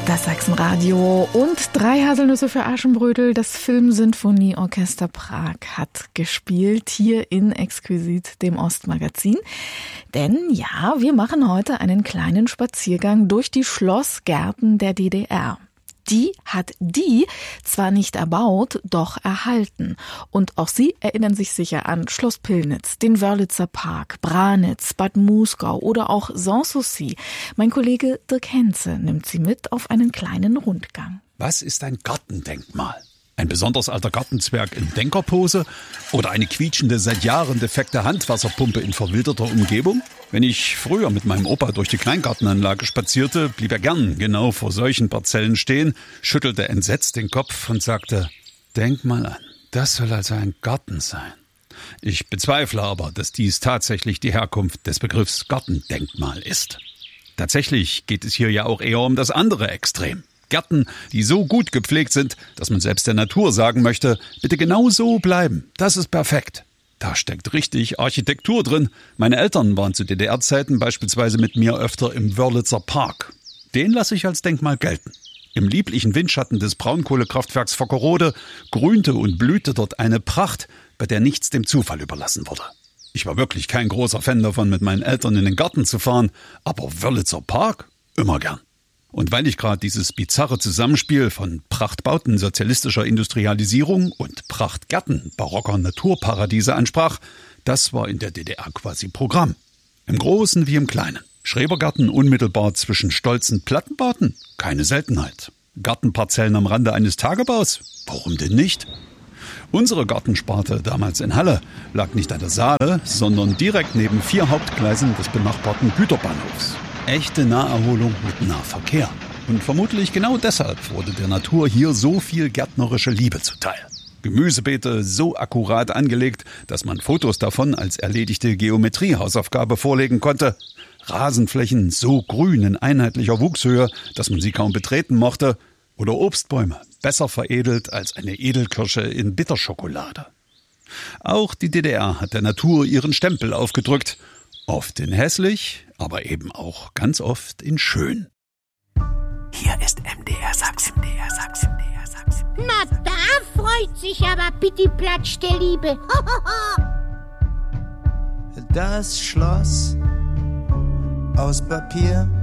Das Sachsenradio und 3 Haselnüsse für Aschenbrödel. Das Filmsinfonieorchester Prag hat gespielt hier in Exquisit, dem Ostmagazin. Denn ja, wir machen heute einen kleinen Spaziergang durch die Schlossgärten der DDR. Die hat die zwar nicht erbaut, doch erhalten. Und auch Sie erinnern sich sicher an Schloss Pillnitz, den Wörlitzer Park, Branitz, Bad Muskau oder auch Sanssouci. Mein Kollege Dirk Henze nimmt Sie mit auf einen kleinen Rundgang. Was ist ein Gartendenkmal? Ein besonders alter Gartenzwerg in Denkerpose oder eine quietschende, seit Jahren defekte Handwasserpumpe in verwilderter Umgebung? Wenn ich früher mit meinem Opa durch die Kleingartenanlage spazierte, blieb er gern genau vor solchen Parzellen stehen, schüttelte entsetzt den Kopf und sagte, denk mal an, das soll also ein Garten sein. Ich bezweifle aber, dass dies tatsächlich die Herkunft des Begriffs Gartendenkmal ist. Tatsächlich geht es hier ja auch eher um das andere Extrem. Gärten, die so gut gepflegt sind, dass man selbst der Natur sagen möchte, bitte genau so bleiben, das ist perfekt. Da steckt richtig Architektur drin. Meine Eltern waren zu DDR-Zeiten beispielsweise mit mir öfter im Wörlitzer Park. Den lasse ich als Denkmal gelten. Im lieblichen Windschatten des Braunkohlekraftwerks Vockerode grünte und blühte dort eine Pracht, bei der nichts dem Zufall überlassen wurde. Ich war wirklich kein großer Fan davon, mit meinen Eltern in den Garten zu fahren, aber Wörlitzer Park immer gern. Und weil ich gerade dieses bizarre Zusammenspiel von Prachtbauten sozialistischer Industrialisierung und Prachtgärten barocker Naturparadiese ansprach, das war in der DDR quasi Programm. Im Großen wie im Kleinen. Schrebergarten unmittelbar zwischen stolzen Plattenbauten? Keine Seltenheit. Gartenparzellen am Rande eines Tagebaus? Warum denn nicht? Unsere Gartensparte damals in Halle lag nicht an der Saale, sondern direkt neben 4 Hauptgleisen des benachbarten Güterbahnhofs. Echte Naherholung mit Nahverkehr. Und vermutlich genau deshalb wurde der Natur hier so viel gärtnerische Liebe zuteil. Gemüsebeete so akkurat angelegt, dass man Fotos davon als erledigte Geometriehausaufgabe vorlegen konnte. Rasenflächen so grün in einheitlicher Wuchshöhe, dass man sie kaum betreten mochte. Oder Obstbäume, besser veredelt als eine Edelkirsche in Bitterschokolade. Auch die DDR hat der Natur ihren Stempel aufgedrückt. Oft in hässlich, aber eben auch ganz oft in schön. Hier ist MDR Sachsen. Na, da freut sich aber Pittiplatsch der Liebe. Das Schloss aus Papier